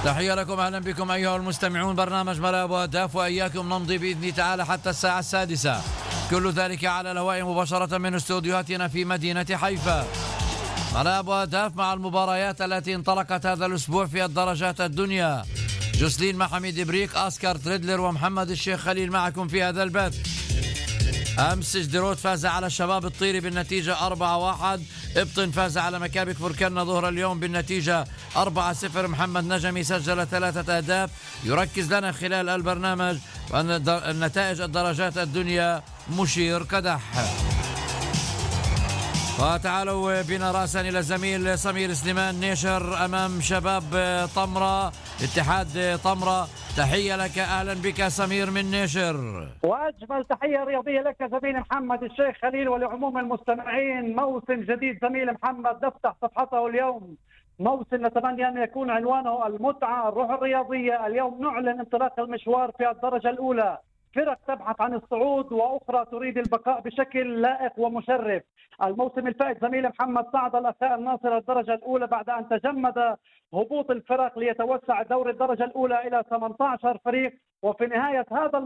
تحية لكم، أهلا بكم أيها المستمعون. برنامج ملعب وأهداف، وإياكم نمضي بإذن تعالى حتى الساعة 6، كل ذلك على الهواء مباشرة من استوديوهاتنا في مدينة حيفا. ملعب وأهداف مع المباريات التي انطلقت هذا الأسبوع في الدرجات الدنيا. جوسلين مع حميد بريك، أسكار تريدلر ومحمد الشيخ خليل معكم في هذا البث. أمس جديروت فاز على الشباب الطيري بالنتيجة 4-1. إبطن فاز على مكابك فركنا ظهر اليوم بالنتيجة 4-0. محمد نجمي سجل 3 أهداف. يركز لنا خلال البرنامج أن النتائج الدرجات الدنيا مشير قدح. وتعالوا بنا راسا إلى الزميل سمير سليمان. نيشر أمام شباب طمرة، اتحاد طمرة. تحية لك، أهلا بك سمير من نيشر. وأجمل تحية رياضية لك زميل محمد الشيخ خليل ولعموم المستمعين. موسم جديد زميل محمد نفتح صفحته اليوم، موسم نتمنى أن يكون عنوانه المتعة، الروح الرياضية. اليوم نعلن انطلاق المشوار في الدرجة الأولى. فرق تبحث عن الصعود وأخرى تريد البقاء بشكل لائق ومشرف. الموسم الفائت زميل محمد صعد الأخاء الناصر الدرجة الأولى بعد أن تجمد هبوط الفرق ليتوسع دور الدرجة الأولى إلى 18 فريق. وفي نهاية هذا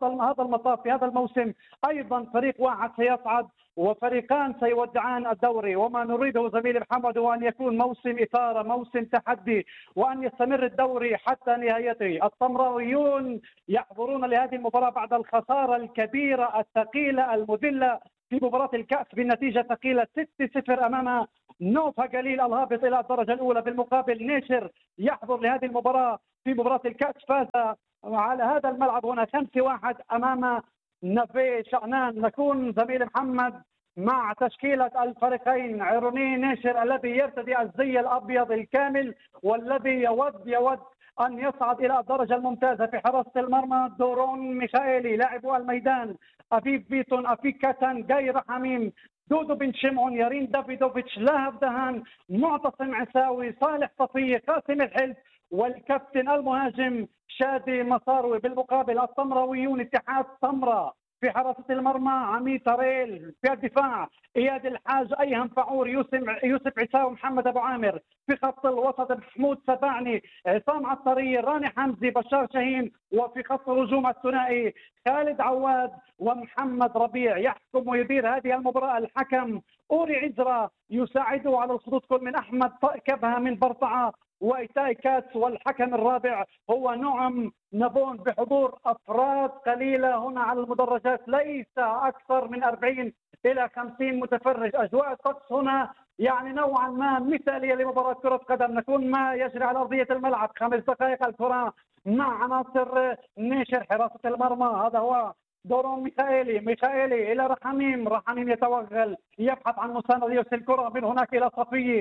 المطاف في هذا الموسم أيضا فريق واحد سيصعد وفريقان سيودعان الدوري. وما نريده زميلي محمد هو أن يكون موسم إثارة، موسم تحدي، وأن يستمر الدوري حتى نهايته. الطمراويون يحضرون لهذه المباراة بعد الخسارة الكبيرة الثقيلة المذلة في مباراة الكأس بالنتيجة ثقيلة 6-0 أمام نوفا جليل الهابط إلى الدرجة الأولى. بالمقابل نيشر يحضر لهذه المباراة في مباراة الكأس، فاز على هذا الملعب هنا 5-1 أمام نفي شعنان. نكون زميل محمد مع تشكيلة الفريقين. عيروني نيشر الذي يرتدي الزي الأبيض الكامل والذي يود أن يصعد إلى الدرجة الممتازة. في حراسة المرمى دورون ميخائيلي لاعب الميدان، أفيف بيتون، أفيف كاتان، جاي رحميم، دودو بن شمعون، يارين دافيدوفيتش، لاهب دهان، معتصم عساوي، صالح صفي، قاسم الحلف، والكابتن المهاجم شادي مصاروي. بالمقابل الطمراويون اتحاد طمرة في حراسة المرمى عميد تريل، في الدفاع إياد الحاج، أيهم فعور، يوسف عساوي، محمد أبو عامر. في خط الوسط محمود سبعني، عصام عطاري، راني حمزي، بشار شاهين. وفي خط الهجوم الثنائي خالد عواد ومحمد ربيع. يحكم ويدير هذه المباراة الحكم أوري عزرا، يساعده على الخطوط كل من أحمد كبهة من برطعة وإيتاي كاتس. والحكم الرابع هو نعم نبون بحضور أفراد قليلة هنا على المدرجات، ليس أكثر من 40 إلى 50 متفرج. أجواء الطقس هنا يعني نوعا ما مثالية لمباراة كرة قدم. نكون ما يجري على أرضية الملعب. 5 دقائق الكرة مع عناصر نيشر. حراسة المرمى هذا هو دورون ميخائيلي إلى رحميم يتوغل يبحث عن مساندة، يرسل الكرة من هناك إلى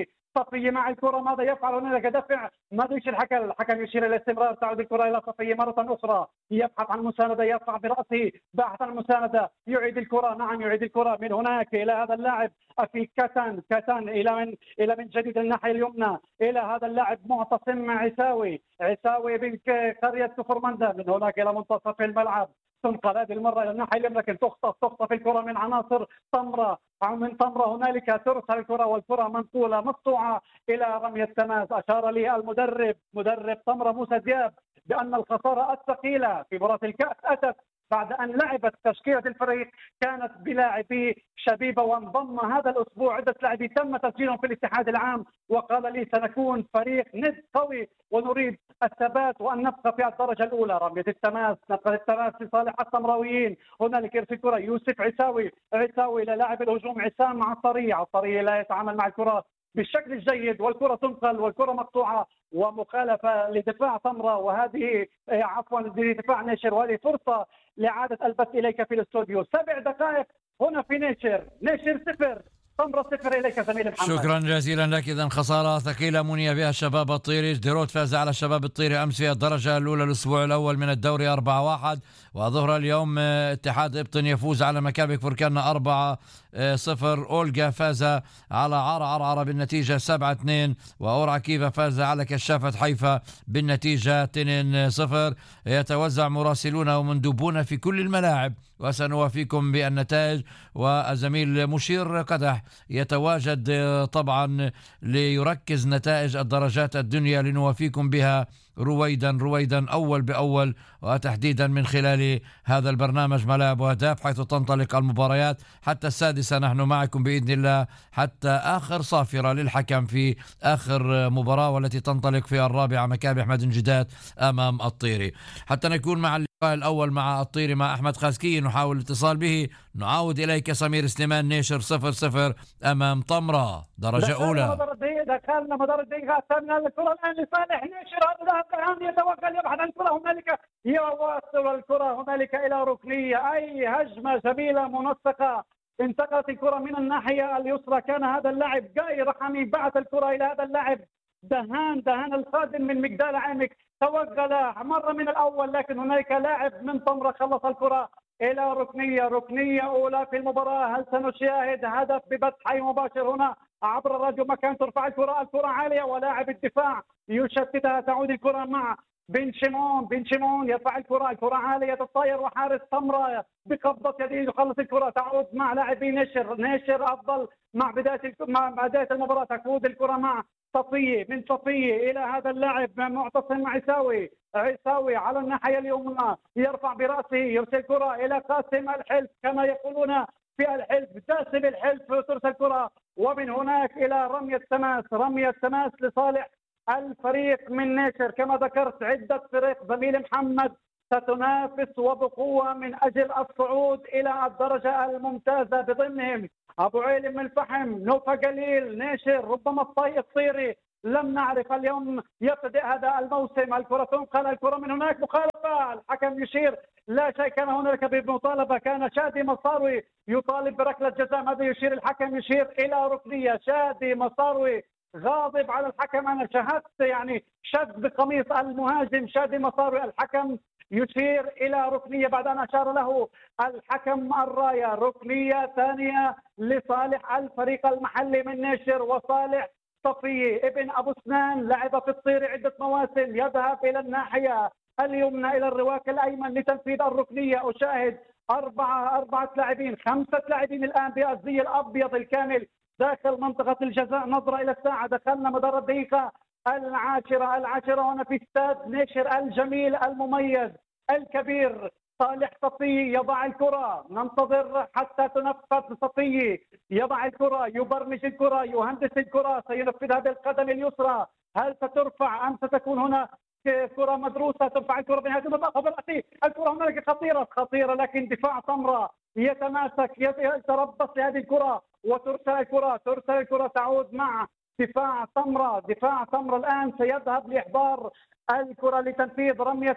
صفي مع الكرة. ماذا يفعل هناك؟ دفع، ماذا يشير الحكم يشير إلى الاستمرار. تعود الكرة إلى صفي مرة أخرى، يبحث عن مساندة، يرفع برأسه باحث عن مساندة، يعيد الكرة. نعم يعيد الكرة من هناك إلى هذا اللاعب في كاتان إلى من جديد الناحية اليمنى إلى هذا اللاعب معتصم عساوي بن قرية كفرمندا. من هناك إلى منتصف الملعب، تنقل هذه المرة إلى الناحية اليمنى، لكن تخطف الكرة من عناصر طمرة. من طمرة هنالك ترسل الكرة والكرة منقولة مقطوعة إلى رمي التماس. أشار لي مدرب طمرة موسى دياب بأن الخسارة الثقيلة في مباراة الكأس أتت بعد أن لعبت تشكيلة الفريق كانت بلاعبي شبيبة، وانضم هذا الأسبوع عدة لاعبين تم تسجيلهم في الاتحاد العام. وقال لي سنكون فريق ند قوي ونريد الثبات وأن نبقى في الدرجة الأولى. رمية التماس، نقل التماس لصالح الطمراويين. هنالك يرسل الكرة يوسف عساوي إلى لاعب الهجوم عصام عطاري لا يتعامل مع الكرة بالشكل الجيد، والكرة تنقل والكرة مقطوعة ومخالفة لدفاع طمرة، وهذه لدفاع نيشر. وهذه فرصة لإعادة البث إليك في الاستوديو. 7 دقائق هنا في نيشر 0 طمرة 0. إليك زميل محمد. شكرا جزيلا لك. إذن خسارة ثقيلة مني بها الشباب الطيري. جديروت فاز على الشباب الطيري أمس في الدرجة الأولى الأسبوع الأول من الدوري 4-1. وظهر اليوم اتحاد إبطن يفوز على مكابك فركانا 4-0. أولجا فاز على عرعر بالنتيجة 7-2. وأورع كيفا فاز على كشافة حيفا بالنتيجة 2-0. يتوزع مراسلون ومندوبون في كل الملاعب وسنوافيكم بالنتائج. والزميل مشير قدح يتواجد طبعا ليركز نتائج الدرجات الدنيا لنوافيكم بها رويدا أول بأول، وتحديدا من خلال هذا البرنامج ملاعب وأهداف، حيث تنطلق المباريات حتى السادسة. نحن معكم بإذن الله حتى آخر صافرة للحكم في آخر مباراة، والتي تنطلق في 4 مكابح مدنجدات أمام الطيري. حتى نكون مع اللقاء الأول مع الطيري مع أحمد خاسكي، نحاول الاتصال به. نعود إليك سمير سليمان. نيشر 0-0 أمام طمرة درجة أولى. دخلنا مدار الدقيقة الثامنة. الكرة الآن لصالح نيشر، هذا ذهب الآن يتوغل يبحث عن الكرة هنالك، يواصل الكرة هنالك إلى ركنية. أي هجمة جميلة منسقة، انتقلت الكرة من الناحية اليسرى. كان هذا اللاعب جاي رحمي بعث الكرة إلى هذا اللاعب دهان الخادم من مجدال عامك، توغل مرة من الأول، لكن هنالك لاعب من طمرة خلص الكرة إلى ركنية أولى في المباراة. هل سنشاهد هدف ببث حي مباشر هنا عبر الراديو مكان؟ ترفع الكرة عالية ولاعب الدفاع يشتتها. تعود الكرة مع بن شيمون يرفع الكرة عالية تطاير، وحارس طمرة بقبضة يده يخلص الكرة. تعود مع لاعبي نشر أفضل مع بداية المباراة. تفوز الكرة مع من صفية إلى هذا اللاعب معتصم عيساوي على الناحية اليمنى، يرفع برأسه يرسل الكرة إلى قاسم الحلف، كما يقولون في الحلف جاسم الحلف، ترسل الكرة ومن هناك إلى رمية تماس لصالح الفريق من نيشر. كما ذكرت عدة فريق زميل محمد ستنافس وبقوة من أجل الصعود إلى الدرجة الممتازة، بضمنهم أبو علي من الفحم، نوفا قليل، نيشر، ربما الطيري، لم نعرف. اليوم يبتدئ هذا الموسم. الكرة تنقل، الكرة من هناك مخالفة، الحكم يشير لا شيء كان هناك بمطالبة. كان شادي مصاروي يطالب بركلة جزاء، ماذا يشير الحكم؟ يشير إلى ركنية. شادي مصاروي غاضب على الحكم، أنا شاهدت شد بقميص المهاجم شادي مصاروي. الحكم يشير إلى ركنية بعد أن أشار له الحكم الراية. ركنية ثانية لصالح الفريق المحلي من نيشر. وصالح صفي ابن أبو سنان لعب في الطير عدة مواسم، يذهب إلى الناحية اليمنى إلى الرواق الأيمن لتنفيذ الركنية. أشاهد أربعة لاعبين، 5 لاعبين الآن بالزي الأبيض الكامل داخل منطقة الجزاء. نظرة إلى الساعة، دخلنا مدار الدقيقة العاشرة هنا في استاد نيشر الجميل المميز الكبير. صالح صفي يضع الكرة، ننتظر حتى تنفذ. صفي يضع الكرة، يبرمج الكرة، يهندس الكرة، سينفذها بالقدم اليسرى. هل سترفع أم ستكون هنا كرة مدروسة؟ ترفع الكرة بنهاية المباراة. الكرة هناك خطيرة، لكن دفاع طمرة يتماسك يتربص لهذه الكرة وترسل الكرة تعود مع دفاع طمرة الآن سيذهب لإحضار الكرة لتنفيذ رمية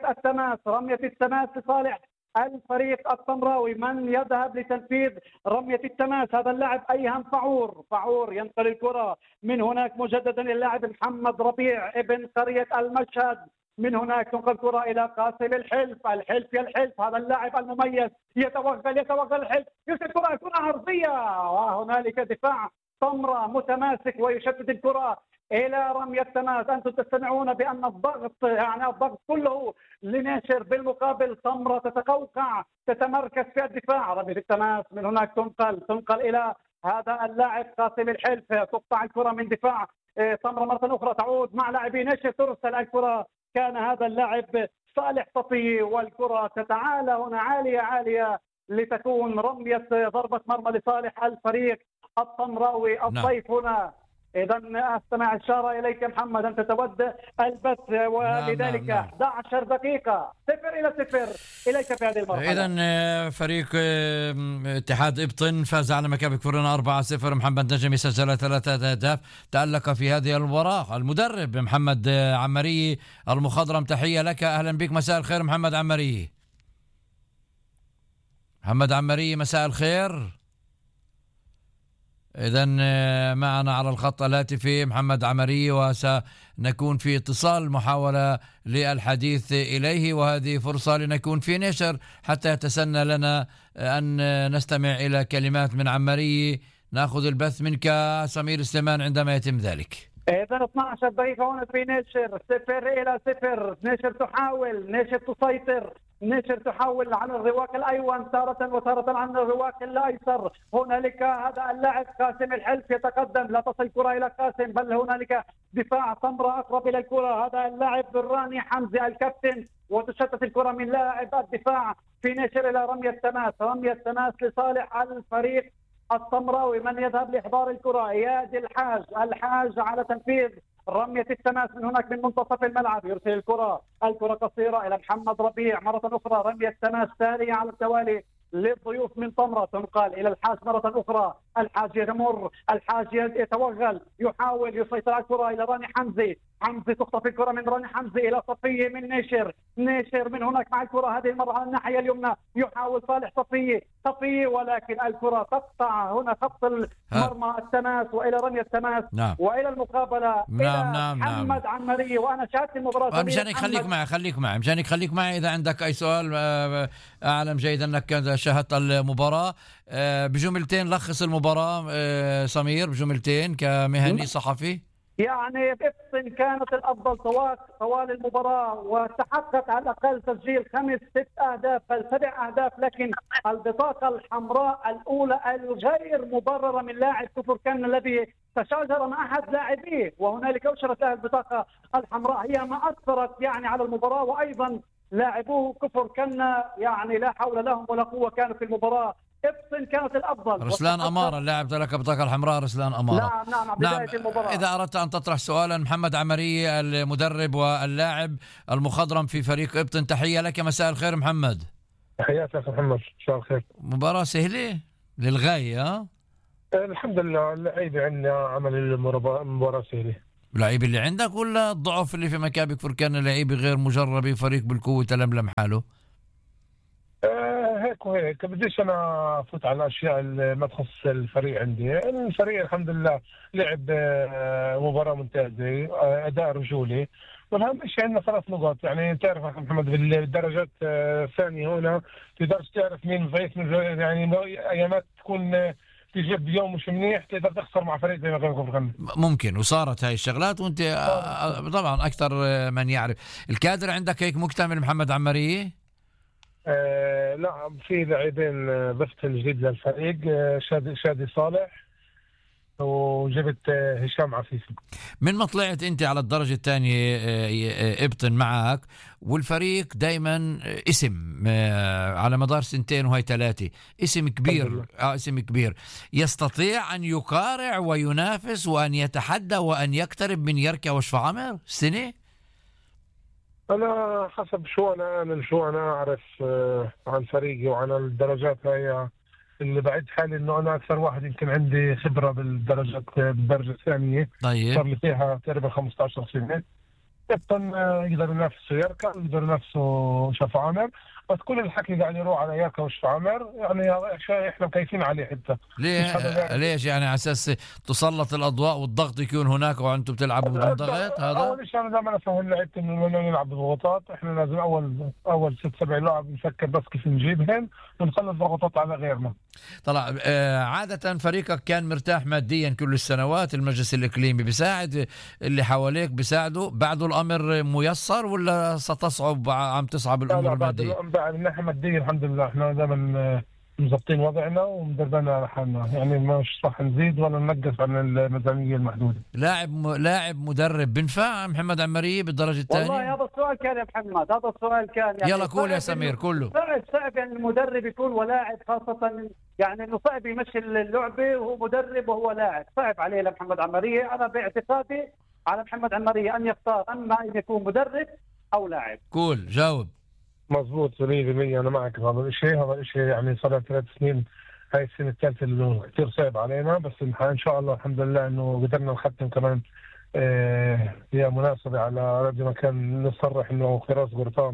التماس لصالح الفريق الطمراوي. من يذهب لتنفيذ رمية التماس؟ هذا اللاعب أيهم فعور ينقل الكرة من هناك مجددا اللاعب محمد ربيع ابن قرية المشهد. من هناك تنقل الكرة إلى قاسم الحلف. هذا اللاعب المميز يتوغل الحلف، يرسل الكرة عرضية، وهنالك دفاع طمرة متماسك ويشتت الكرة إلى رمية التماس. أنتم تستمعون بأن الضغط كله لناشر، بالمقابل طمرة تتقوقع تتمركز في الدفاع. رمية التماس من هناك تنقل إلى هذا اللاعب قاسم الحلف، تقطع الكرة من دفاع طمرة مرة أخرى، تعود مع لاعبي ناشر، ترسل الكرة. كان هذا اللاعب صالح صفي، والكرة تتعالى هنا عالية لتكون رمية ضربة مرمى لصالح الفريق الطمراوي الضيف هنا. إذا أستمع إشارة إليك محمد أن تتودع البث، ولذلك 11 دقيقة 0-0 إليك في هذه المرحلة. إذا فريق اتحاد إبطن فاز على مكابك فرنا 4-0. محمد نجمي سجل 3 أهداف، تألق في هذه المباراة المدرب محمد عمري المخضرم. تحية لك، أهلا بك، مساء الخير محمد عمري. مساء الخير. إذا معنا على الخط الهاتفي محمد عمري، وسنكون في اتصال محاولة للحديث إليه، وهذه فرصة لنكون في نشر حتى يتسنى لنا أن نستمع إلى كلمات من عمري. نأخذ البث منك سمير سليمان عندما يتم ذلك. إذا 12 دقيقة هون في نشر 0-0. نشر تحاول، نشر تسيطر، نشر تحاول على الرواق الأيمن تارة وتارة عن الرواق الأيسر. هنالك هذا اللاعب قاسم الحلف يتقدم، لا تصل الكرة إلى قاسم، بل هنالك دفاع سمراء أقرب إلى الكرة. هذا اللاعب راني حمزة الكابتن، وتشتت الكرة من لاعب الدفاع في نشر إلى رمية تماس. رمية تماس لصالح الفريق السمراوي. من يذهب لإحضار الكرة؟ اياد الحاج على تنفيذ رمية التماس من هناك من منتصف الملعب. يرسل الكرة قصيرة إلى محمد ربيع مرة أخرى. رمية تماس ثانية على التوالي للضيوف من طمرة، تنقل إلى الحاج مرة أخرى. الحاج يمر، الحاج يتوغل، يحاول يسيطر على الكرة إلى راني حمزة. تخطف الكرة من راني حمزة إلى صفية من نشر من هناك مع الكرة هذه المرة على الناحية اليمنى. يحاول صالح صفية ولكن الكرة تقطع هنا خط المرمى التماس وإلى رمية التماس. نعم. وإلى المقابلة إلى محمد عمري. وأنا شاهدت المباراة. مشانك خليك معي إذا عندك أي سؤال. أعلم جيدا أنك شاهدت المباراة. بجملتين لخص المباراة سمير، بجملتين كمهني صحفي. يعني إبطن كانت الأفضل طوال المباراة، وتحقق على الأقل تسجيل 5-6 أهداف بل 7 أهداف، لكن البطاقة الحمراء الأولى الغير مبررة من لاعب كفر كان الذي تشاجر مع أحد لاعبيه، وهنالك أشرت له البطاقة الحمراء، هي ما أثرت يعني على المباراة. وأيضا لاعبوه كفر كان يعني لا حول لهم ولا قوة كانوا في المباراة. إبطن كانت الأفضل. رسلان أمارة اللاعب ترك بطاقة الحمراء، رسلان أمارة. نعم بداية المباراة. إذا أردت أن تطرح سؤالا محمد عمري المدرب واللاعب المخضرم في فريق إبطن، تحية لك. مساء الخير محمد. تحياتي أخي محمد، مساء الخير. مباراة سهلة للغاية. الحمد لله اللعيبة عندنا عمل المباراة سهلة. اللعيبة اللي عندك ولا الضعف اللي في مكابي كفر كان لعيبة غير مجربة، فريق بالقوة تلملم حاله؟ هيك وهيك، بديش انا افوت على الاشياء اللي ما تخص الفريق. عندي الفريق الحمد لله لعب مباراه ممتازه، اداء رجولي، واهم شيء عندنا 3 نقاط. يعني تعرف اخي محمد بالدرجات الثانيه هنا تقدرش تعرف مين ضعيف من يعني ايامات تكون تجيب يوم مش منيح تقدر تخسر مع فريق زي ما كان ممكن، وصارت هاي الشغلات، وانت طبعا اكثر من يعرف. الكادر عندك هيك مكتمل محمد عمري؟ لا، في لاعبين ضفت جديد للفريق، شادي صالح، وجبت هشام عفيفي. من ما طلعت انت على الدرجة الثانية ابطن معك، والفريق دايما اسم على مدار 2 وهي 3 اسم كبير، اسم كبير يستطيع ان يقارع وينافس وان يتحدى وان يقترب من يركا وشفاعمر السنة. أنا حسب شو أنا أعرف عن فريقي وعن الدرجات هاي اللي بعد حالي، إنه أنا أكثر واحد يمكن عندي خبرة بالدرجة الثانية. طيب. صار لي فيها تقريبا 15 سنة. إبطن يقدر ينافسوا يركا، يقدر ينافسوا شفاعمر، بس كل الحكي قاعد يروح على يركا وشفاعمر، يعني احنا مكيفين عليه حتى. ليش يعني على اساس تسلط الاضواء والضغط يكون هناك وانتم بتلعبوا بدون ضغط؟ هذا اول شيء. انا دائما اسوي لعيبتي انه نلعب بضغوطات. احنا لازم اول 6-7 لاعب نفكر بس كيف نجيبهم ونخلص ضغوطات على غيرنا. طلع عادة فريقك كان مرتاح ماديا كل السنوات، المجلس الإقليمي بيساعد، اللي حواليك بيساعدوا، بعده الأمر ميسر ولا ستصعب عم تصعب الأمور المادية؟ بعد من ناحية مادية الحمد لله احنا دائما مضبطين وضعنا ومدربنا على حالنا، يعني مش صح نزيد ولا ننقص عن الميزانية المحدودة. لاعب مدرب بنفع محمد عمري بالدرجة الثانية؟ والله هذا السؤال كان يا محمد، هذا السؤال كان يعني يلا قول يا سمير. كله صعب يعني المدرب يكون ولاعب، خاصة يعني انه صعب يمشي اللعبة وهو مدرب وهو لاعب، صعب عليه لمحمد عمري. انا باعتقادي على محمد عمري ان يختار اما ان يكون مدرب او لاعب. قول جاوب. مضبوط 100%، انا معك هذا الشيء يعني صار 3 سنين، هاي السنه الثالثه اللي كثير صعب علينا، بس ان شاء الله الحمد لله انه قدرنا نختم كمان هي مناسبه على قد ما كان نصرح انه فراس قرطان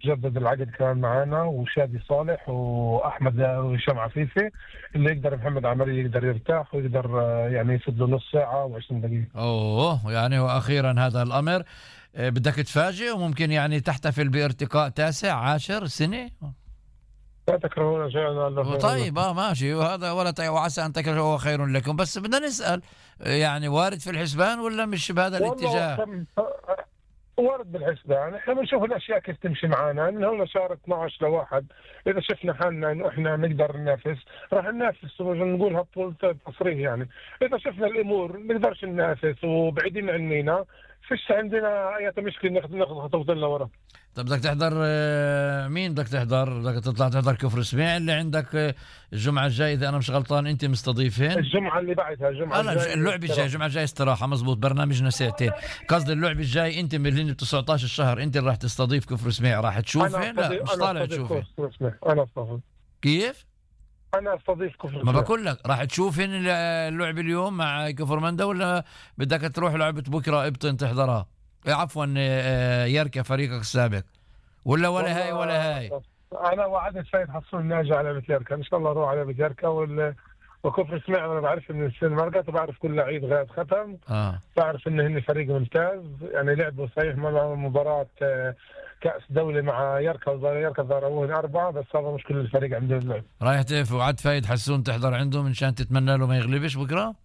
جدد العقد كمان معانا، وشادي صالح واحمد وهشام عفيفي. اللي يقدر محمد عمري يقدر يرتاح ويقدر يعني يفيد له نص ساعه و20 دقيقه. اوه يعني واخيرا هذا الامر بدك تفاجئ وممكن يعني تحتفل بارتقاء 10 10 سنه. لا تكرهون شيئا الا خير طيب لكم. ماشي، وهذا وعسى ان تكرهوا خير لكم، بس بدنا نسال يعني وارد في الحسبان ولا مش بهذا الاتجاه؟ والله وارد بالحسبان. احنا بنشوف الاشياء كيف تمشي معنا، انه هلا شهر 12 لواحد اذا شفنا حالنا انه احنا نقدر ننافس راح ننافس ونقولها بطول تصريح. يعني اذا شفنا الامور نقدرش ننافس وبعيدين عنينا فيش عندنا اي مشكله ناخذ خطوتين لورا. طب بدك تحضر مين بدك تحضر؟ بدك تطلع تحضر كفر سميع اللي عندك الجمعه الجاي اذا انا مش غلطان، انت مستضيفين الجمعه اللي بعدها الجمعه لا اللعبه الجاي، الجمعه الجاي استراحه، مزبوط، برنامجنا ساعتين. قصدي اللعبه الجاي انت من ب 19 الشهر انت اللي راح تستضيف كفر سميع، راح تشوفين؟ لا مش طالع تشوفين. انا استضيف. كيف؟ انا استضيف كفر ما سميع. بقول لك راح تشوفين اللعبه اليوم مع كفر مندا ولا بدك تروح لعبه بكره ابطن تحضرها؟ عفوا يركا فريقك السابق ولا هاي ولا هاي؟ انا وعدت سيد حصول ناجي على لعبه يركا، ان شاء الله اروح على لعبه يركا وكفر سميع. انا بعرف ان السنه مرقت وبعرف كل لعيب غاد ختم. بعرف ان هن فريق ممتاز، يعني لعبوا صحيح مباراه كاس دولي مع يركا يركا ضربوهن 4، بس هذا مش كل الفريق عنده اللعب. رايح تقف وعد فايد حسون تحضر عنده منشان تتمنى له ما يغلبش بكره؟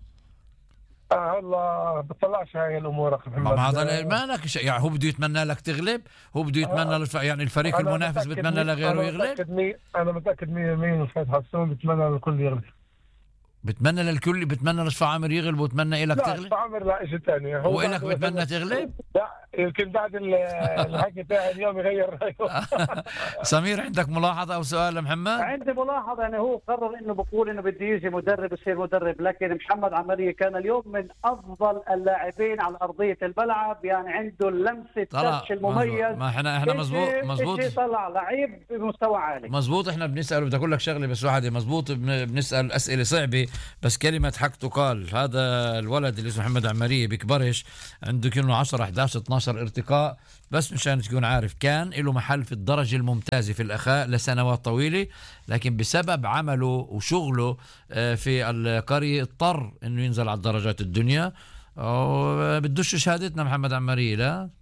والله بطلعش هاي الامور اخي محمد. ما هذا ما لك شيء، يعني هو بده يتمنى لك تغلب، هو بده يتمنى يعني الفريق المنافس بتمنى لغيره يغلب. انا متاكد 100% فايد حسون بتمنى للكل يغلب، بتمنى للكل، بتمنى لشفا عامر يغلب وبتمنى لك تغلب. لا شفا عامر لا شيء ثاني، هو وإلك بتمنى تغلب؟ لا يمكن بعد الحكي تاعي اليوم يغير رايه. سمير عندك ملاحظه او سؤال لمحمد؟ عندي ملاحظه، يعني هو قرر انه بقول انه بده يجي مدرب يصير مدرب، لكن محمد عمرية كان اليوم من افضل اللاعبين على ارضيه الملعب، يعني عنده لمسه التاتش المميز. ما احنا مزبوط طلع لعيب بمستوى عالي. مزبوط. احنا بنسال، بدي اقول لك شغله بس واحده، مزبوط بنسال اسئله صعبه، بس كلمه حق تقال. هذا الولد اللي اسمه محمد عمرية بيكبرش عنده كله 10 11 12 ارتقاء، بس مشان تكون عارف كان له محل في الدرجة الممتازة في الأخاء لسنوات طويلة، لكن بسبب عمله وشغله في القرية اضطر انه ينزل على الدرجات الدنيا. بدوش شهادتنا محمد عمرية. لا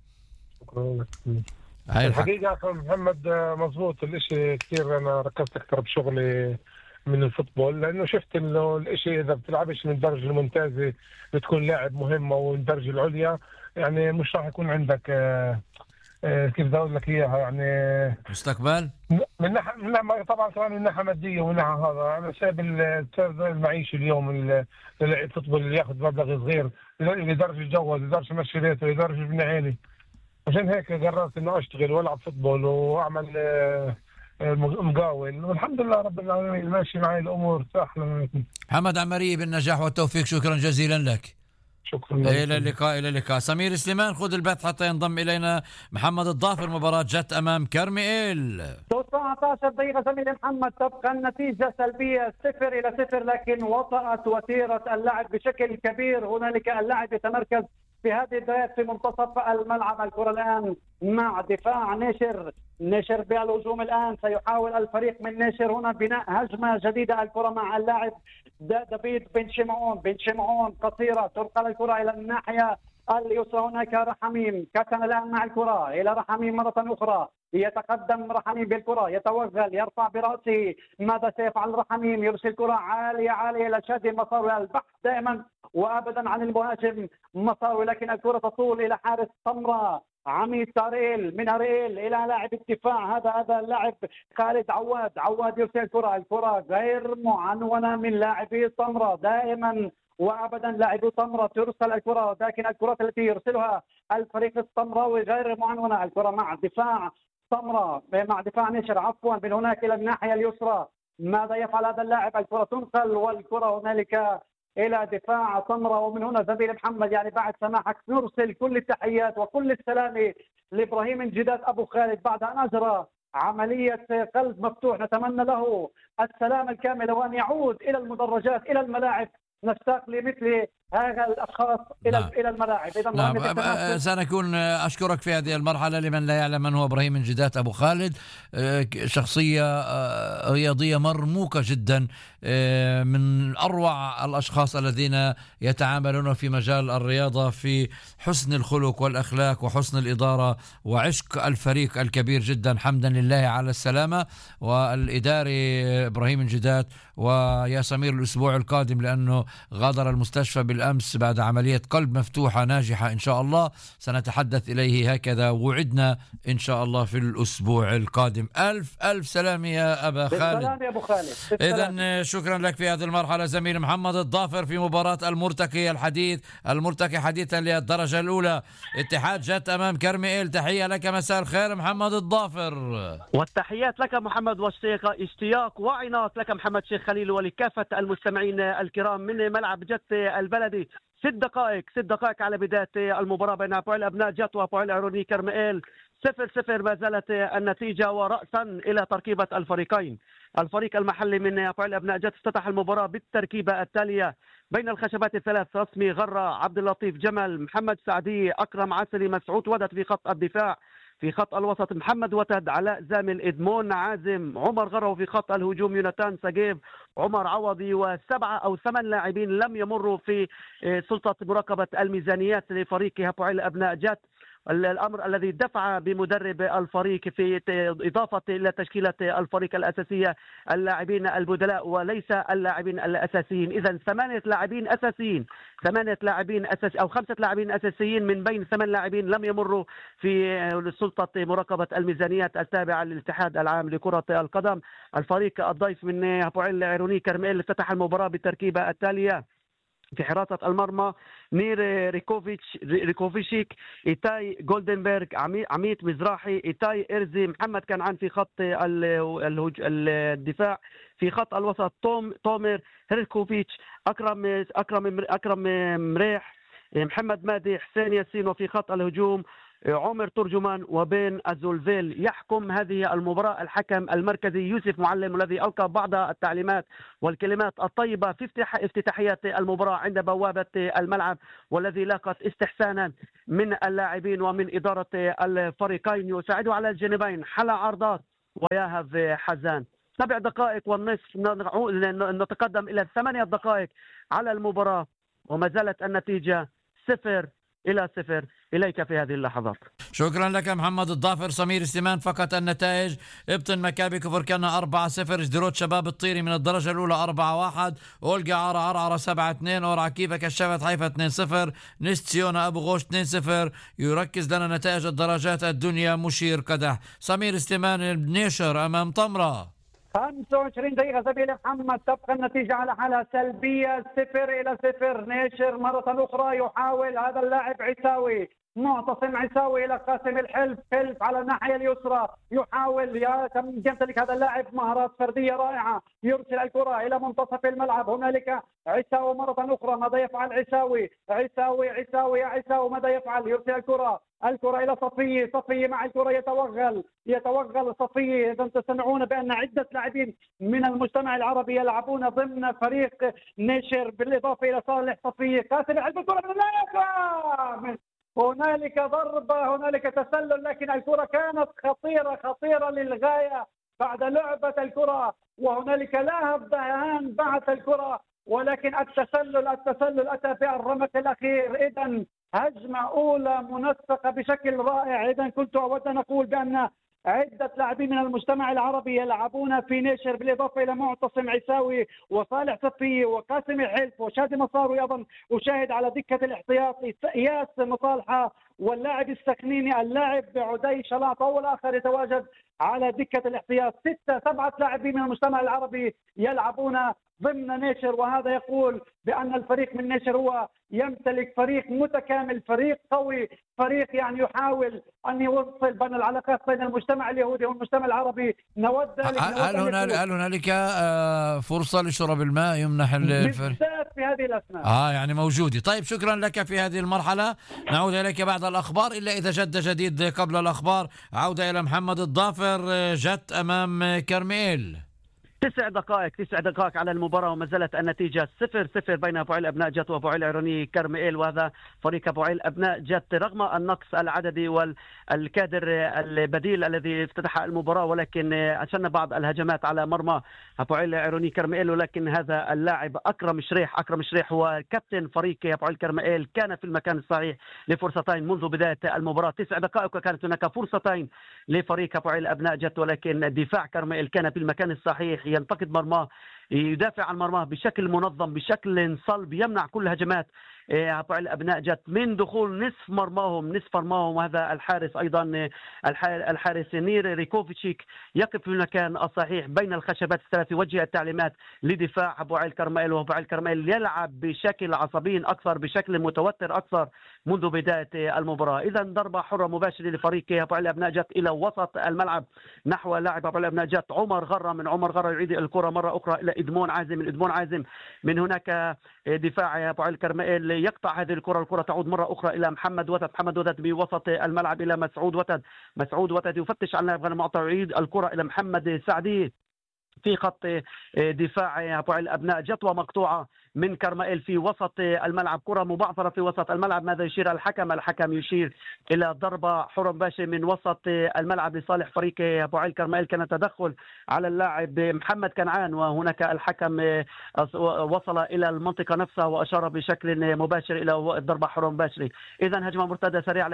هاي الحقيقة أخي محمد مزبوط الاشي كثير. أنا ركزت أكثر بشغلي من الفوتبول، لأنه شفت إنه الاشي إذا بتلعبش من الدرجة الممتازة بتكون لاعب مهم، أو الدرجة العليا يعني مش راح يكون عندك كيف بدي أقول لك إياها يعني مستقبل من ناحية طبعا كمان من ناحية مادية ومن ناحية هذا. أنا شايف المعيشة اليوم للاعب فوتبول اللي ياخذ مبلغ صغير يقدرش يتجوز، يقدرش يمشي بيته، يقدرش يبني عيلة. عشان هيك قررت إنه أشتغل وألعب فوتبول وأعمل مقاول، والحمد لله رب العالمين ماشي معي الأمور أحلى. محمد عمرية بالنجاح والتوفيق، شكرا جزيلا لك. شكرا. إلى اللقاء. سمير سليمان خذ البث حتى ينضم إلينا محمد الضافر. مباراة جت أمام كرميل 19 دقيقة زميلي محمد، تبقى النتيجة سلبية 0-0، لكن وطأت وتيرة اللعب بشكل كبير. هنالك اللاعب يتمركز في هذه الدقائق في منتصف الملعب. الكرة الآن مع دفاع نشر بالهجوم. الآن سيحاول الفريق من نشر هنا بناء هجمة جديدة. الكرة مع اللاعب دافيد بن شمعون قصيرة، تنقل الكرة إلى الناحية اليسرى. هناك رحميم كتم الآن مع الكرة إلى رحميم مرة أخرى، يتقدم رحميم بالكرة، يتوغل، يرفع برأسه. ماذا سيفعل رحميم؟ يرسل كرة عالية إلى شادي مصاوي. البحث دائما وأبدا عن المهاجم مصاوي، لكن الكرة تطول إلى حارس سمراء عميد تاريل. من أريل إلى لاعب الدفاع، هذا اللاعب خالد عواد يرسل الكرة غير معنونة من لاعبي سمراء. دائما وابدا لاعبو سمراء ترسل الكره، لكن الكرات التي يرسلها الفريق السمراوي غير معنونه. الكره مع دفاع سمراء، مع دفاع نشر عفوا، من هناك الى الناحيه اليسرى. ماذا يفعل هذا اللاعب؟ الكره تنقل والكره هنالك الى دفاع سمراء. ومن هنا زميل محمد يعني بعد سماحك نرسل كل التحيات وكل السلام لابراهيم انجداد ابو خالد بعد ان اجرى عمليه قلب مفتوح. نتمنى له السلام الكامل وان يعود الى المدرجات الى الملاعب. نشتاق لمثل هذا الاشخاص الى الملاعب. اذا نعم. سنكون اشكرك في هذه المرحله. لمن لا يعلم من هو ابراهيم انجدات ابو خالد، شخصيه رياضيه مرموقه جدا، من اروع الاشخاص الذين يتعاملون في مجال الرياضه في حسن الخلق والاخلاق وحسن الاداره وعشق الفريق الكبير جدا. حمدا لله على السلامه. والاداري ابراهيم انجدات، ويا سمير الاسبوع القادم لانه غادر المستشفى بالامس بعد عمليه قلب مفتوحه ناجحه ان شاء الله، سنتحدث اليه هكذا، وعدنا ان شاء الله في الاسبوع القادم. الف سلامه يا ابا خالد. بالسلام يا ابو خالد. اذا شكرا لك في هذه المرحله زميل محمد الضافر في مباراه المرتقي حديثا للدرجه الاولى، اتحاد جت امام كرميل. تحيه لك، مساء الخير محمد الضافر. والتحيات لك محمد، واشتياق وعناق لك محمد شيخ خليل ولكافه المستمعين الكرام من ملعب جت البلدي. 6 دقائق على بدايه المباراه بين ابوعيل ابناء جت وابوعيل عيروني كرميل. 0-0 ما زالت النتيجه، وراسا الى تركيبه الفريقين. الفريق المحلي من ابوعيل ابناء جت افتتح المباراه بالتركيبه التاليه: بين الخشبات الثلاث رسمي غره، عبد اللطيف جمل، محمد سعدي، اكرم عسلي، مسعود ودد في خط الدفاع. في خط الوسط محمد وتد، علاء زامل، إدمون عازم، عمر غرو. في خط الهجوم يوناتان سجيف، عمر عوضي. و7 أو 8 لاعبين لم يمروا في سلطة مراقبة الميزانيات لفريق هابوعيل أبناء جت، الأمر الذي دفع بمدرب الفريق في إضافة إلى تشكيلة الفريق الأساسية اللاعبين البدلاء وليس اللاعبين الأساسيين. إذن 8 لاعبين أساسيين أو 5 لاعبين أساسيين من بين 8 لاعبين لم يمروا في سلطة مراقبة الميزانيات التابعة للاتحاد العام لكرة القدم. الفريق الضيف من هابوعيل عيروني كرميل افتتح المباراة بالتركيبة التالية: في حراسة المرمى نير ريكوفيشيك، إيتاي جولدنبرغ، عميت مزراحي، إيتاي إرزي، محمد كنعان في خط الدفاع. في خط الوسط تومر هيركوفيتش، أكرم مريح، محمد مادي، حسين ياسين. وفي خط الهجوم عمر ترجمان وبين الزولفيل. يحكم هذه المباراة الحكم المركزي يوسف معلم، الذي ألقى بعض التعليمات والكلمات الطيبة في افتتاحية المباراة عند بوابة الملعب، والذي لاقت استحسانا من اللاعبين ومن إدارة الفريقين. يساعد على الجانبين حلا عرضات وياهب حزان. 7 دقائق والنصف نتقدم إلى 8 دقائق على المباراة، وما زالت النتيجة 0-0 إليك في هذه اللحظات. شكرا لك محمد الضافر. سمير استمان فقط النتائج: ابطن مكابي كفر كنا 4-0، جديروت شباب الطيري من الدرجة الأولى 4-1، أولجا عرعرة 7-2، أورع كيفا كشافة حيفا 2-0، نستسيونا أبو غوش 2-0. يركز لنا نتائج الدرجات الدنيا مشير قدح. سمير استمان النيشر أمام طمرة 25 دقيقة زميلي محمد، تبقى النتيجة على حالها سلبية 0-0. نيشر مرة أخرى يحاول هذا اللاعب عيساوي، معتصم عيساوي إلى قاسم الحلف، حلف على الناحية اليسرى يحاول يمتلك هذا اللاعب مهارات فردية رائعة، يرسل الكرة إلى منتصف الملعب. هنالك عيساوي مرة أخرى، ماذا يفعل عيساوي ماذا يفعل؟ يرسل الكرة إلى صفي مع الكرة يتوغل صفي. إذا تسمعون بأن عدة لاعبين من المجتمع العربي يلعبون ضمن فريق نيشر، بالإضافة إلى صالح صفي. قاسم الحلف، الكرة من هنالك ضربة، هنالك تسلل، لكن الكرة كانت خطيرة للغاية بعد لعبة الكرة، وهنالك لاعب دهان بعد الكرة، ولكن التسلل أتى في الرمق الأخير. إذن هجمة أولى منسقة بشكل رائع. إذن كنت أود أن أقول بأن عدة لاعبين من المجتمع العربي يلعبون في نيشر، بالإضافة إلى معتصم عيساوي وصالح صفي وقاسم الحلف وشادي مصاروي. أيضا أشاهد على دكة الاحتياطي إياس مصالحة واللاعب السخنيني، اللاعب عدي شلاط والآخر يتواجد على دكة الاحتياط. 6-7 لاعبين من المجتمع العربي يلعبون ضمن نيشر، وهذا يقول بأن الفريق من نيشر هو يمتلك فريق متكامل، فريق قوي، فريق يعني يحاول أن يوصل بين العلاقات بين المجتمع اليهودي والمجتمع العربي. نود هل هنالك فرصة لشرب الماء يمنح بالذات في هذه الأثناء؟ يعني موجودة. طيب شكرا لك في هذه المرحلة. نعود إليك بعد الأخبار، إلا إذا جديد قبل الأخبار. عودة إلى محمد الضافر. جت أمام كرميل. 9 دقائق على المباراة وما زالت النتيجة 0-0 بين أبو عيل أبناء جت وأبو عيل عيروني كرميل. وهذا فريق أبو عيل أبناء جت رغم النقص العددي والكادر البديل الذي افتتح المباراة، ولكن أشن بعض الهجمات على مرمى أبو عيل عيروني كرميل. ولكن هذا اللاعب أكرم شريح هو كابتن فريق أبو عيل كرميل كان في المكان الصحيح لفرصتين منذ بداية المباراة. 9 دقائق وكانت هناك فرصتين لفريق أبو عيل أبناء جت، ولكن دفاع كرميل كان في المكان الصحيح، ينتقد مرماه، يدافع عن مرماه بشكل منظم بشكل صلب، يمنع كل هجمات أبو عيل أبناء جت من دخول نصف مرماهم. وهذا الحارس أيضا الحارس نير ريكوفيتشيك يقف في المكان الصحيح بين الخشبات الثلاث، يوجه التعليمات لدفاع أبو عيل كرميل. وأبو عيل كرميل يلعب بشكل عصبي أكثر، بشكل متوتر أكثر منذ بداية المباراة. إذا ضربة حرة مباشرة لفريق أبو عيل أبناء جت إلى وسط الملعب نحو لاعب أبو عيل أبناء جت عمر غرة يعيد الكرة مرة أخرى إلى إدمون عازم. من هناك دفاع أبو عيل كرميل يقطع هذه الكرة تعود مرة أخرى إلى محمد وتد بوسط الملعب إلى مسعود وتد يفتش على لاعب غنم معطى، يعيد الكرة إلى محمد سعدي في خط دفاع أبو عيل أبناء جت ومقطوعة من كرمائيل في وسط الملعب، كرة مبعثرة في وسط الملعب. ماذا يشير الحكم يشير إلى ضربة حرة مباشرة من وسط الملعب لصالح فريق أبو عيل كرمائيل. كان تدخل على اللاعب محمد كنعان، وهناك الحكم وصل إلى المنطقة نفسها وأشار بشكل مباشر إلى الضربة حرة مباشرة. إذا هجمة مرتدة سريعة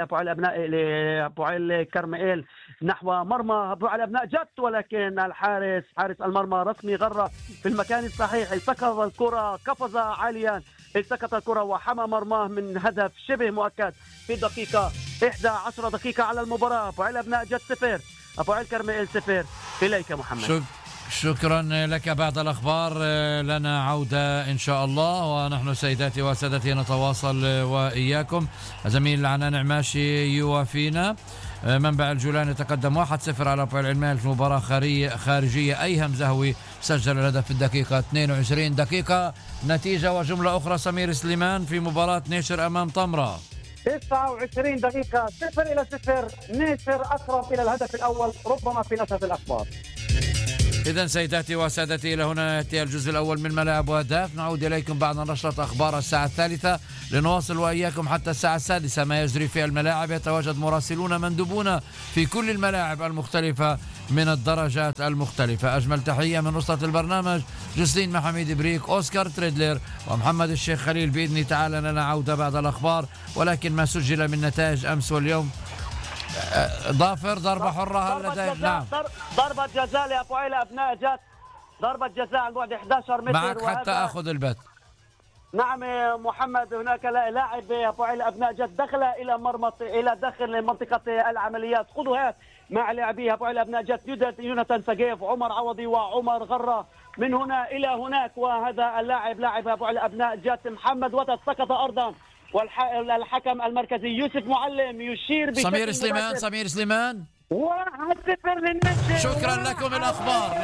لأبو عيل كرمائيل نحو مرمى أبو عيل أبناء جت، ولكن حارس المرمى رسمي غرة في المكان الصحيح، التقط الكرة قفز عاليا، التقط الكرة وحمى مرماه من هدف شبه مؤكد في دقيقة 11 دقيقة على المباراة. أبو عيل أبناء جت 0 أبو عيل كرمائيل 0. إليك محمد. شكرا لك. بعد الأخبار لنا عودة إن شاء الله، ونحن سيداتي وسادتي نتواصل وإياكم. زميل العنان عماشي يوافينا. منبع الجولان يتقدم 1-0 على أبو العلمال في مباراة خارجية. أيهم زهوي سجل الهدف في الدقيقة 22. دقيقة نتيجة وجملة أخرى سمير سليمان في مباراة نيشر أمام طمرة. 29 دقيقة 0-0. نيشر أقرب إلى الهدف الأول ربما في نشرة الأخبار. إذن سيداتي وسادتي إلى هنا يأتي الجزء الأول من ملاعب وأهداف. نعود إليكم بعد نشرة أخبار الساعة 3 لنواصل وإياكم حتى الساعة 6 ما يجري في الملاعب. يتواجد مراسلون مندوبون في كل الملاعب المختلفة من الدرجات المختلفة. أجمل تحية من أسرة البرنامج جسلين محمد بريك، أوسكار تريدلر ومحمد الشيخ خليل. بإذن تعالى لنا عودة بعد الأخبار، ولكن ما سجل من نتائج أمس واليوم. ضافر ضربة حرة نعم ضربة جزاء لأبو عيل أبناء جت، ضربة جزاء عن بعد 11 متر معك حتى أخذ البت. نعم محمد، هناك لاعب أبو عيل أبناء جت دخل إلى داخل منطقة العمليات، خذوهات مع لاعبي أبو عيل أبناء جت يوناتان سقيف، عمر عوضي وعمر غرة من هنا إلى هناك. وهذا لاعب أبو عيل أبناء جت محمد وتد سقط أرضا، والحكم المركزي يوسف معلم يشير سمير سليمان 1-0 للنشر. شكرا لكم. الأخبار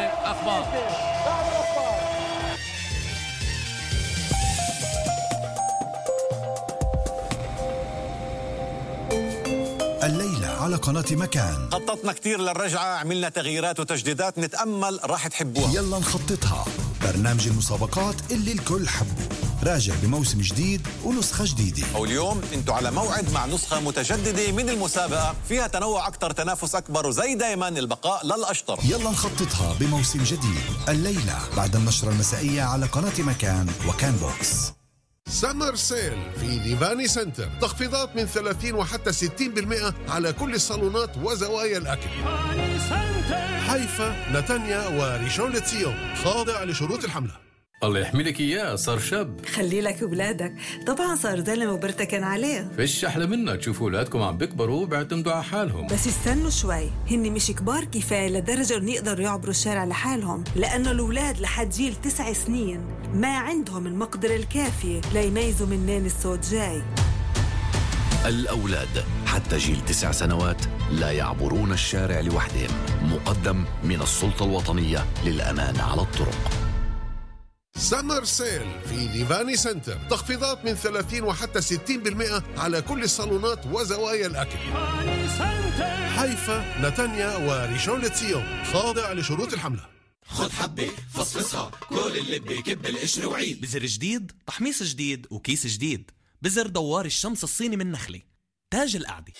الليلة على قناة مكان. خططنا كتير للرجعة، عملنا تغييرات وتجديدات، نتأمل راح تحبوها. يلا نخططها. برنامج المسابقات اللي الكل حبه، راجع بموسم جديد ونسخة جديدة. واليوم انتوا على موعد مع نسخة متجددة من المسابقة، فيها تنوع أكتر، تنافس أكبر، وزي دايما البقاء للأشطر. يلا نخططها بموسم جديد الليلة بعد النشرة المسائية على قناة مكان وكان بوكس. سمر سيل في ديفاني سنتر، تخفيضات من 30 وحتى 60% على كل الصالونات وزوايا الأكل. حيفا، نتانيا وريشون لتسيون، خاضع لشروط الحملة. الله يحملك إياه، صار شاب. خلي لك أولادك، طبعا صار زلمة وبرتكن عليه. فيش أحلى منك تشوفوا أولادكم عم بيكبروا وبيعتمدوا على حالهم. بس استنوا شوي، هن مش كبار كفاية لدرجة إنه يقدروا يعبروا الشارع لحالهم، لأنه الأولاد لحد جيل 9 سنين ما عندهم المقدرة الكافية ليميزوا منين الصوت جاي. الأولاد حتى جيل 9 سنوات لا يعبرون الشارع لوحدهم. مقدم من السلطة الوطنية للأمان على الطرق. سمر سيل في ديفاني سنتر، تخفيضات من 30 وحتى 60% على كل الصالونات وزوايا الأكل. حيفا، نتانيا وريشون لتسيون، خاضع لشروط الحملة. خد حبة فصفصها كل اللي كب القشر وعيد. بزر جديد، تحميص جديد، وكيس جديد. بزر دوار الشمس الصيني من نخلة، تاج القعدة.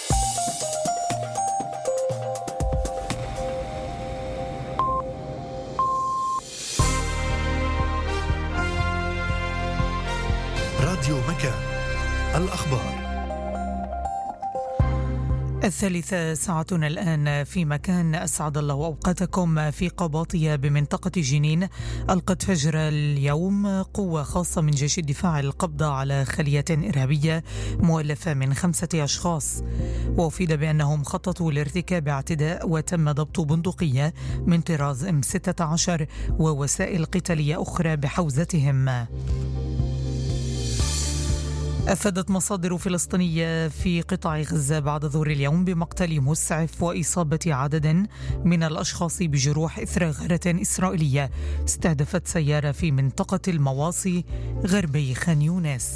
راديو مكان، الأخبار. 3 ساعتنا الآن في مكان. أسعد الله أوقاتكم. في قباطية بمنطقة جنين ألقت فجر اليوم قوة خاصة من جيش الدفاع القبض على خلية إرهابية مؤلفة من 5 أشخاص، وأفيد بأنهم خططوا لارتكاب اعتداء وتم ضبط بندقية من طراز M16 ووسائل قتالية أخرى بحوزتهم. أفادت مصادر فلسطينية في قطاع غزة بعد ظهر اليوم بمقتل مسعف وإصابة عدد من الأشخاص بجروح إثر غارة إسرائيلية استهدفت سيارة في منطقة المواصي غربي خان يونس.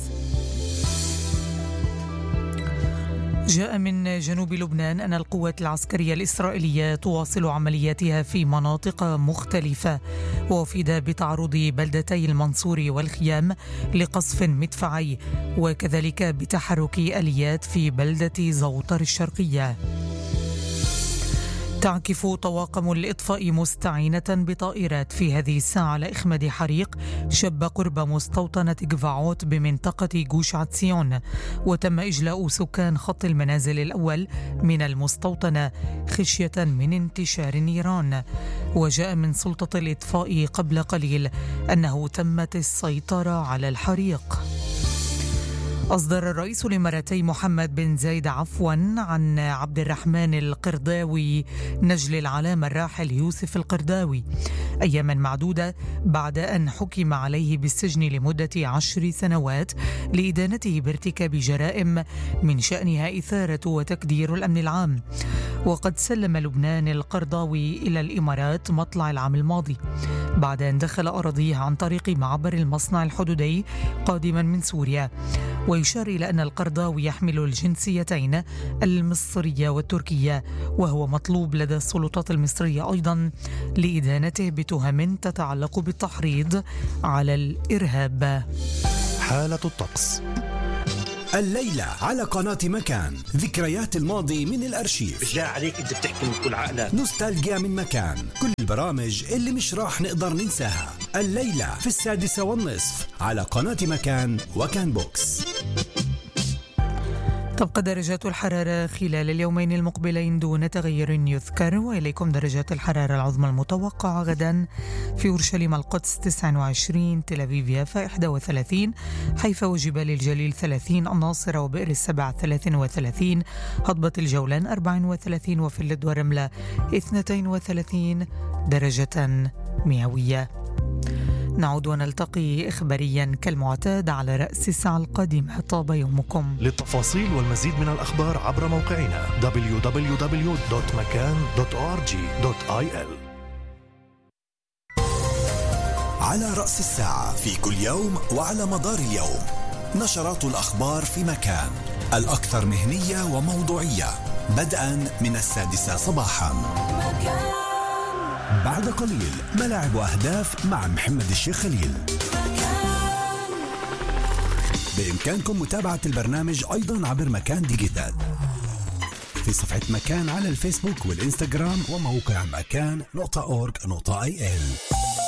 جاء من جنوب لبنان أن القوات العسكرية الإسرائيلية تواصل عملياتها في مناطق مختلفة، وأفيد بتعرض بلدتي المنصور والخيام لقصف مدفعي، وكذلك بتحرك آليات في بلدة زوطر الشرقية. تعكف طواقم الإطفاء مستعينة بطائرات في هذه الساعة على إخماد حريق شب قرب مستوطنة جفعوت بمنطقة جوش عتسيون، وتم إجلاء سكان خط المنازل الأول من المستوطنة خشية من انتشار النيران. وجاء من سلطة الإطفاء قبل قليل أنه تمت السيطرة على الحريق. أصدر الرئيس الإماراتي محمد بن زايد عفوا عن عبد الرحمن القرضاوي نجل العلامة الراحل يوسف القرضاوي أياما معدودة بعد أن حكم عليه بالسجن لمدة 10 سنوات لإدانته بارتكاب جرائم من شأنها إثارة وتكدير الأمن العام. وقد سلم لبنان القرضاوي إلى الإمارات مطلع العام الماضي بعد أن دخل أراضيه عن طريق معبر المصنع الحدودي قادما من سوريا. ويشار إلى أن القرضاوي يحمل الجنسيتين المصرية والتركية، وهو مطلوب لدى السلطات المصرية أيضا لإدانته بتهم تتعلق بالتحريض على الإرهاب. حالة الطقس الليلة على قناة مكان، ذكريات الماضي من الأرشيف. مش لاقي عليك أنت بتحكي من كل عقلك. نوستالجيا من مكان، كل البرامج اللي مش راح نقدر ننساها. الليلة في 6:30 على قناة مكان وكان بوكس. تبقى درجات الحرارة خلال اليومين المقبلين دون تغير يذكر. وإليكم درجات الحرارة العظمى المتوقعة غدا: في أورشليم القدس 29، تل أبيب يافا 31، حيفا وجبال الجليل 30، الناصرة وبئر السبع 33، هضبة الجولان 34، وفلد ورملة 32 درجة مئوية. نعود ونلتقي إخباريا كالمعتاد على رأس الساعة القادمة. طاب يومكم. للتفاصيل والمزيد من الأخبار عبر موقعنا www.makan.org.il. على رأس الساعة في كل يوم وعلى مدار اليوم نشرات الأخبار في مكان، الأكثر مهنية وموضوعية، بدءا من 6 صباحا. بعد قليل ملاعب وأهداف مع محمد الشيخ خليل. بإمكانكم متابعة البرنامج أيضا عبر مكان ديجيتال في صفحة مكان على الفيسبوك والإنستغرام وموقع مكان.org.il.